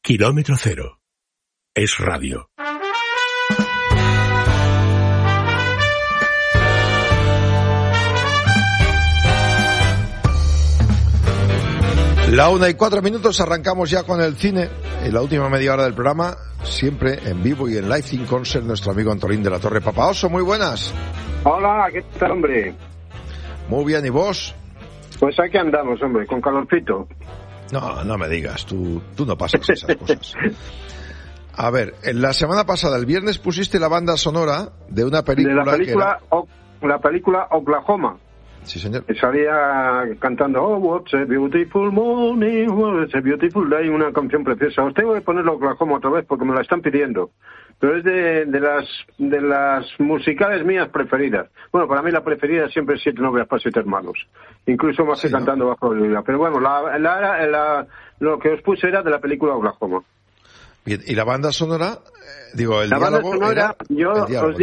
Kilómetro Cero. Es radio. La 1:04, arrancamos ya con el cine. En la última media hora del programa, siempre en vivo y en live in concert, nuestro amigo Antolín de la Torre. Papa Oso, muy buenas. Hola, ¿qué tal, hombre? Muy bien, ¿y vos? Pues aquí andamos, hombre, con calorcito. No me digas, tú no pasas esas cosas. A ver, en la semana pasada, el viernes, pusiste la banda sonora de una película. La película Oklahoma. Sí, señor. Que salía cantando "Oh, what's a beautiful morning, what's a beautiful day", una canción preciosa. Os tengo que poner Oklahoma otra vez porque me la están pidiendo. Pero es de las musicales mías preferidas. Bueno, para mí la preferida siempre es Siete novias para siete hermanos. Incluso más que ¿no? Cantando bajo la lluvia. Pero bueno, lo que os puse era de la película Oklahoma. Bien, y la banda sonora, el la diálogo banda sonora, os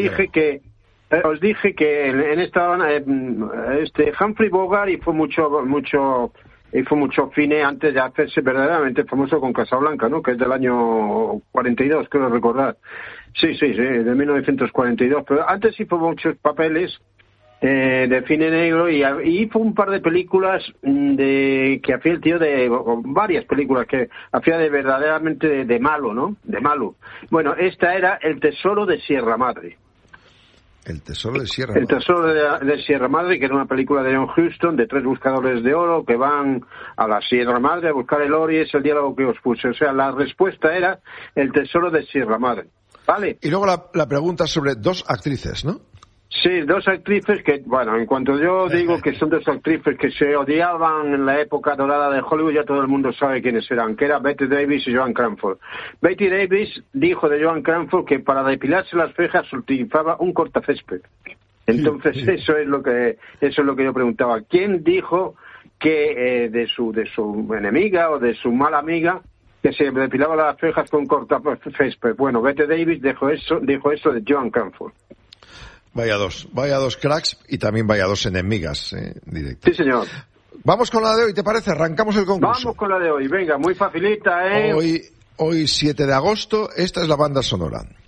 dije que en esta Humphrey Bogart fue mucho cine antes de hacerse verdaderamente famoso con Casablanca, ¿no? Que es del año 42, creo recordar. Sí, de 1942. Pero antes hizo muchos papeles de cine negro y hizo un par de películas que hacía el tío varias películas que hacía de verdaderamente de malo, ¿no? De malo. Bueno, esta era El tesoro de Sierra Madre. El tesoro de Sierra Madre. El tesoro de Sierra Madre, que era una película de John Huston, de 3 buscadores de oro que van a la Sierra Madre a buscar el oro, y es el diálogo que os puse. O sea, la respuesta era El tesoro de Sierra Madre. ¿Vale? Y luego la pregunta sobre 2 actrices, ¿no? Sí, 2 actrices que, bueno, en cuanto yo digo que son 2 actrices que se odiaban en la época dorada de Hollywood, ya todo el mundo sabe quiénes eran, que era Bette Davis y Joan Crawford. Bette Davis dijo de Joan Crawford que para depilarse las cejas utilizaba un cortacésped. Entonces, eso es lo que yo preguntaba. ¿Quién dijo que de su enemiga o de su mala amiga que se depilaba las cejas con cortacésped? Bueno, Bette Davis dijo eso de Joan Crawford. Vaya dos cracks y también vaya 2 enemigas, directo. Sí, señor. Vamos con la de hoy, ¿te parece? Arrancamos el concurso. Vamos con la de hoy, venga, muy facilita, Hoy 7 de agosto, esta es la banda sonora.